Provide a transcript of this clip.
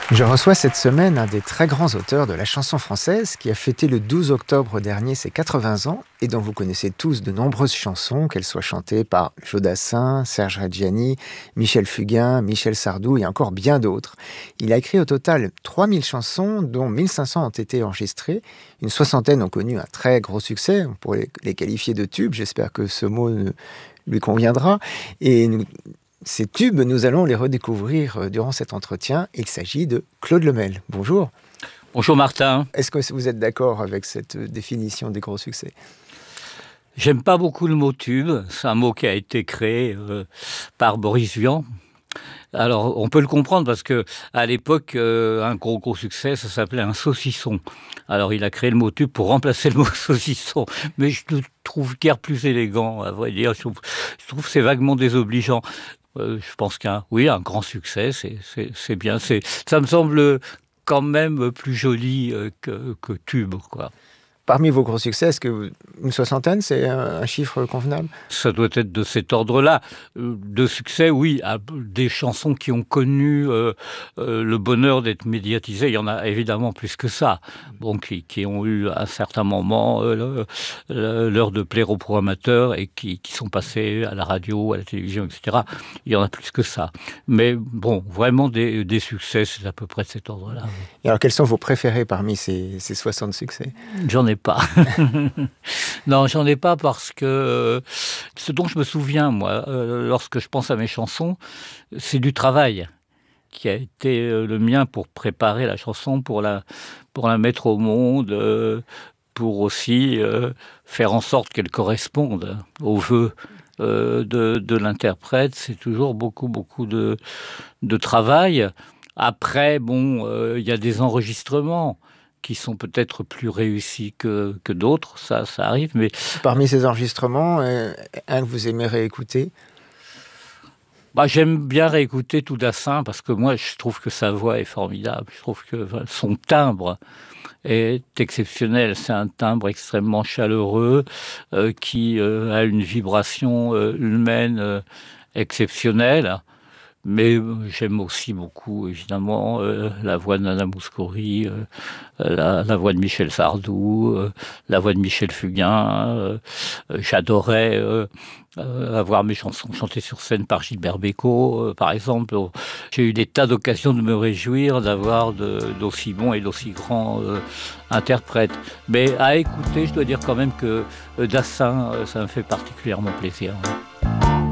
Je reçois cette semaine un des très grands auteurs de la chanson française qui a fêté le 12 octobre dernier ses 80 ans et dont vous connaissez tous de nombreuses chansons, qu'elles soient chantées par Joe Dassin, Serge Reggiani, Michel Fugain, Michel Sardou et encore bien d'autres. Il a écrit au total 3000 chansons, dont 1500 ont été enregistrées. Une soixantaine ont connu un très gros succès, on pourrait les qualifier de tubes, j'espère que ce mot lui conviendra. Ces tubes, nous allons les redécouvrir durant cet entretien. Il s'agit de Claude Lemel. Bonjour. Bonjour Martin. Est-ce que vous êtes d'accord avec cette définition des gros succès ? J'aime pas beaucoup le mot tube. C'est un mot qui a été créé par Boris Vian. Alors, on peut le comprendre parce que à l'époque, un gros succès, ça s'appelait un saucisson. Alors, il a créé le mot tube pour remplacer le mot saucisson. Mais je le trouve guère plus élégant, à vrai dire. Je trouve que c'est vaguement désobligeant. Je pense qu'un grand succès, c'est bien. Ça me semble quand même plus joli que tube, quoi. Parmi vos gros succès, est-ce que une soixantaine, c'est un chiffre convenable ? Ça doit être de cet ordre-là. De succès, oui. Des chansons qui ont connu le bonheur d'être médiatisées, il y en a évidemment plus que ça. Bon, qui ont eu à un certain moment l'heure de plaire aux programmateurs et qui sont passés à la radio, à la télévision, etc. Il y en a plus que ça. Mais bon, vraiment des succès, c'est à peu près de cet ordre-là. Et alors, quels sont vos préférés parmi ces 60 succès ? J'en ai pas. Non, j'en ai pas parce que ce dont je me souviens, moi, lorsque je pense à mes chansons, c'est du travail qui a été le mien pour préparer la chanson, pour la mettre au monde, pour aussi faire en sorte qu'elle corresponde aux vœux de l'interprète. C'est toujours beaucoup de travail. Après, bon, il y a des enregistrements qui sont peut-être plus réussis que d'autres, ça arrive, mais... Parmi ces enregistrements, un que vous aimez réécouter ? J'aime bien réécouter tout Dassin, parce que moi, je trouve que sa voix est formidable. Je trouve que son timbre est exceptionnel. C'est un timbre extrêmement chaleureux, qui a une vibration humaine exceptionnelle. Mais j'aime aussi beaucoup, évidemment, la voix de Nana Mouskouri, la voix de Michel Sardou, la voix de Michel Fugain. J'adorais avoir mes chansons chantées sur scène par Gilbert Bécaud, par exemple. J'ai eu des tas d'occasions de me réjouir d'avoir d'aussi bons et d'aussi grands interprètes. Mais à écouter, je dois dire quand même que Dassin, ça me fait particulièrement plaisir.